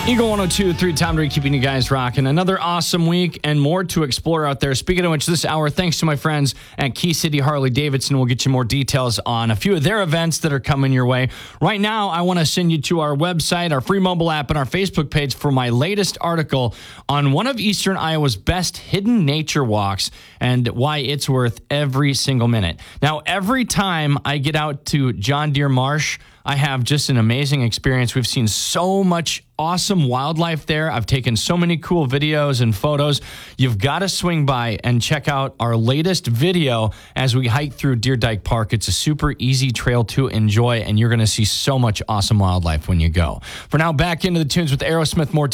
Eagle 102.3 Tom Drew keeping you guys rocking. Another awesome week and more to explore out there. Speaking of which, this hour, thanks to my friends at Key City Harley-Davidson, we'll get you more details on a few of their events that are coming your way. Right now, I want to send you to our website, our free mobile app, and our Facebook page for my latest article on one of Eastern Iowa's best hidden nature walks and why it's worth every single minute. Now, every time I get out to John Deere Marsh, I have just an amazing experience. We've seen so much awesome wildlife there. I've taken so many cool videos and photos. You've got to swing by and check out our latest video as we hike through Deer Dyke Park. It's a super easy trail to enjoy, and you're going to see so much awesome wildlife when you go. For now, back into the tunes with Aerosmith. More